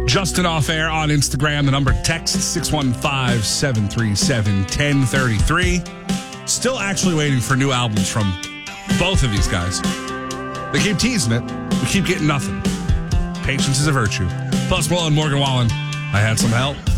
Justin off air on Instagram. The number text 615-737-1033. Still actually waiting for new albums from both of these guys. They keep teasing it. We keep getting nothing. Patience is a virtue. Plus, Malone, Morgan Wallen. I had some help.